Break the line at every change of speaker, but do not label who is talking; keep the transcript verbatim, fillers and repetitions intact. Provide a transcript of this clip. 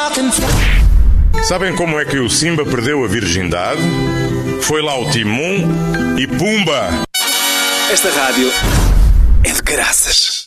Sabem como é que o Simba perdeu a virgindade? Foi lá o Timon e pumba!
Esta rádio é de caraças.